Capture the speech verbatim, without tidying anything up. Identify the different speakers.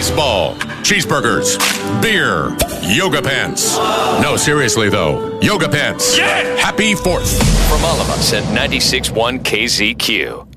Speaker 1: baseball, cheeseburgers, beer, yoga pants. No, seriously, though. Yoga pants. Yeah! Happy fourth.
Speaker 2: From all of us at ninety-six point one K Z Q.